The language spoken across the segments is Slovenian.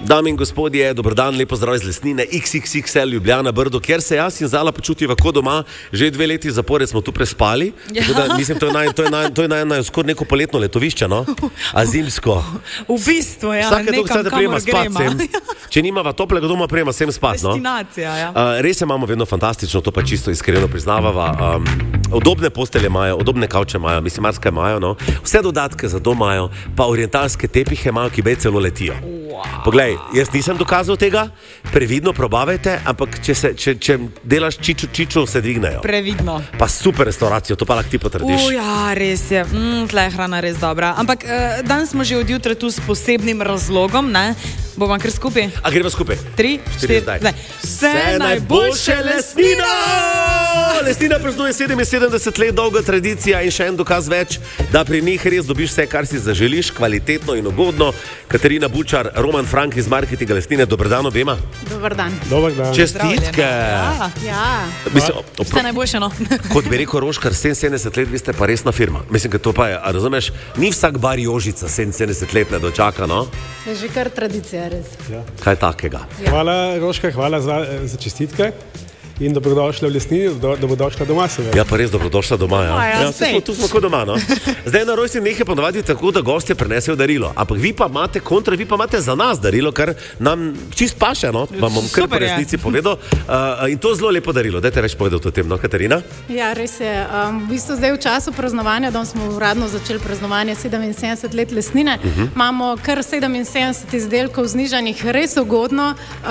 Dame in gospodje, dobrodan, lepo zdrav iz Lesnine, XXXL Ljubljana, Brdo, kjer se jaz in Zala počutiva kot doma. Že 2 leti zapored smo tu prespali. Da, mislim, to je skoraj neko poletno letovišče, no? A zimsko. V bistvu, ja. Vsake dokaj prijema spat sem. Če nimava toplega doma, prijema sem spat, no? Destinacija, ja. Res imamo vedno fantastično, to pa čisto iskreno priznavava. Udobne postelje imajo, udobne kavče imajo, mislim, marsikaj imajo, no? Vse dodatke za dom imajo, pa orientalske tepihe imajo, ki bej celo letijo. Poglej, jaz nisem dokazal tega, previdno probavajte, ampak če delaš čiču, se dvignejo. Previdno. Pa super restauracijo, to pa lahko ti potrdiš. Ja, res je, tle je hrana res dobra. Ampak danes smo že od jutra tu s posebnim razlogom, ne? Bomo kar skupaj? A greva skupaj? 3, 4, zdaj. Vse najboljše Lesnina! Lesnina praznuje 77 let dolga tradicija in še en dokaz več, da pri njih res dobiš vse, kar si zaželiš, kvalitetno in ugodno. Katarina Bučar, Roman Frank iz marketinga Lesnine, dober dan obema. Dober dan. Dober dan. Čestitke. Ja. Vse najboljše, no. Kot bi rekel Roškar, 77 let, vi ste pa resna firma. Mislim, da to pa je, a razumeš, ni vsak bar Jožica 77 let ne dočaka, no? Je že kar tradicija, res. Ja. Kaj takega? Ja. Hvala, Roškar, hvala za čestitke. In dobrodošla v Lesnini, dobrodošla doma seveda. Ja, pa res dobrodošla doma, ja. Ja, Tu smo kot doma, no. Zdaj na rojstni dneh je ponovadi tako, da gostje prinesejo darilo. Ampak vi pa imate za nas darilo, kar nam čist paše, no. Vam bom kar po resnici povedal. In to zelo lepo darilo. Dajte več povedal o tem, no, Katarina? Ja, res je. V bistvu zdaj v času praznovanja, da smo uradno začeli praznovanje 77 let Lesnine, imamo kar 77 izdelkov znižanih res ugodno,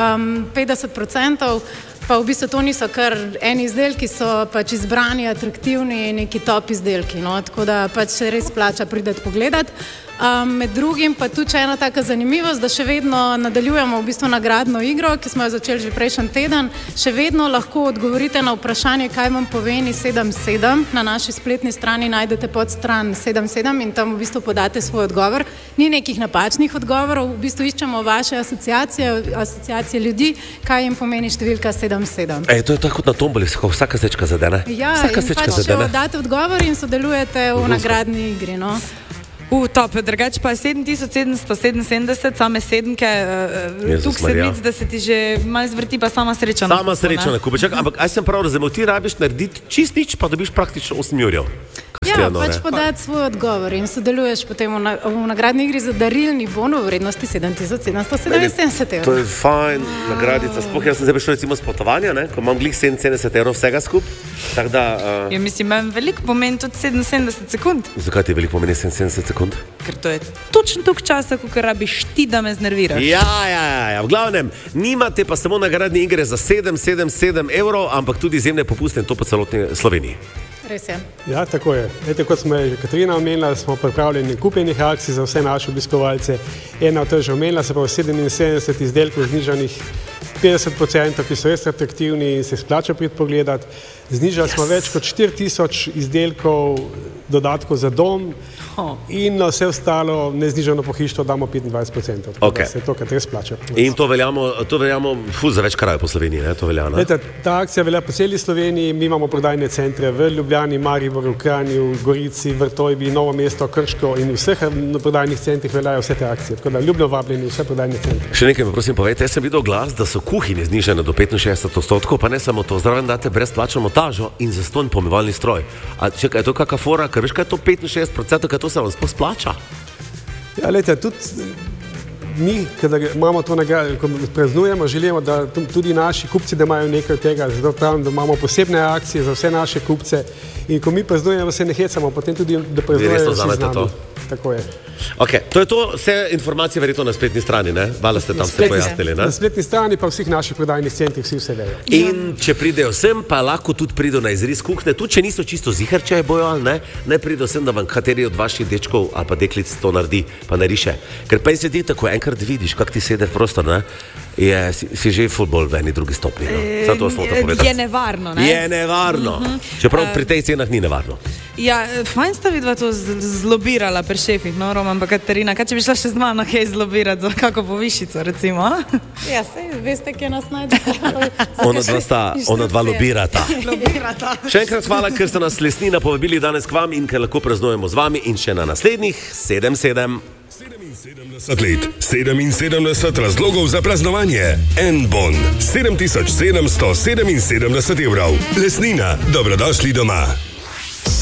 50%. Pa v bistvu to niso kar eni izdelki, so pač izbrani, atraktivni, neki top izdelki, no, tako da pač se res plača prideti pogledati. Med drugim pa tudi še ena taka zanimivost, da še vedno nadaljujemo v bistvu nagradno igro, ki smo jo začeli že prejšnji teden. Še vedno lahko odgovorite na vprašanje, kaj vam pomeni 77. Na naši spletni strani najdete podstran 77 in tam v bistvu podate svoj odgovor. Ni nekih napačnih odgovorov, v bistvu iščemo vaše asociacije ljudi, kaj jim pomeni številka 77. To je tako kot na tomboli, vsaka sečka zadene. Ja, in pač date odgovor in sodelujete v nagradni igri, no. Top, drugače pa 7777, same sedemke, tukaj sedmic, da se ti že malo zvrti, pa sama sreča. Sama sreča na kupiček, ampak aj sem prav razumel, ti rabiš narediti čist nič, pa dobiš praktično 8 jurjev. Ja, pač podati svoj odgovor in sodeluješ potem v nagradni igri za darilni bon v vrednosti 7777 €. To je fajn, nagradica. Sploh jaz sem zdaj prišel recimo s potovanja, ne, ko imam glih 77 € vsega skup. Tak da, Ja, mislim, imam veliko pomen tudi 77 sekund. Zakaj ti veliko pomeni 77 sekund? Ker to je točno toliko časa, koliko rabiš ti, da me znerviraš. Ja. V glavnem, nimate pa samo nagradne igre za 777 €, ampak tudi izjemne popuste in to po celotni Sloveniji. Res je. Ja, tako je. Ete, kot smo že Katarina omenila, smo pripravljeni kupenih akcij za vse naše obiskovalce. Ena od teh že omenila, se pa 77 izdelkov znižanih 50%, ki so res atraktivni in se splača priti pogledati. Znižali smo več kot 4000 izdelkov dodatkov za dom in na vse ostalo neznižano pohištvo damo 25%. Okay. Se to, kar res plača. In to veljamo za več krajev po Sloveniji, ne? To velja, ne? Leta, ta akcija velja po celi Sloveniji, mi imamo prodajne centre v Ljubljani, Mariboru, Kranju, Gorici, Vrtojbi, Novo mesto, Krško in v vseh prodajnih centrih veljajo vse te akcije. Tako da ljubno vabljeni vse prodajne centre. Še nekaj mi prosim povejte, jaz sem videl glas, da so kuhinje znižene do 65%, pa ne samo to, zraven date brezplačno montažo in zastonj pomivalni stroj. A čekaj, je to kakšna fora, ker veš kaj je to 65%, kaj to se vam sploh splača? Ja, lejte, tudi mi, kadar imamo to nagrado, ko praznujemo, želimo, da tudi naši kupci, da imajo nekaj od tega, zato pravim, da imamo posebne akcije za vse naše kupce in ko mi praznujemo, se ne hecamo, potem tudi, da praznujejo vsi z nami. Tako je. Ok, to je to, vse informacije verjetno na spletni strani, ne? Hvala ste tam vse pojasnili, ne? Na spletni strani pa vseh naših prodajnih centrih vse vejo. In če pridejo sem, pa lahko tudi pridejo na izris kuhne, tudi če niso čisto ziher, če je bojo ali ne pridejo sem, da vam kateri od vaših dečkov ali pa deklic to naredi, pa nariše. Ker pa se ti tako enkrat vidiš, kak ti sede v prostor, ne? Si že futbol v eni drugi stopni, no? Zato smo to povedali. Je nevarno, ne? Je nevarno. Čeprav pri tej cenah ni nevarno. Ja, fajn sta vidva to zlobirala pri šefih, no, Roman pa Katarina. Kaj če bi šla še z mano kaj zlobirati za kako povišico, recimo? Ja, sej, veste, kje nas najde. Ona dva lobirata. Še enkrat hvala, ker ste nas Lesnina povabili danes k vam in ker lahko praznujemo z vami in še na naslednjih 7-7. 70 let, 77 razlogov za praznovanje. En bon, 7777 €. Lesnina, dobrodošli doma.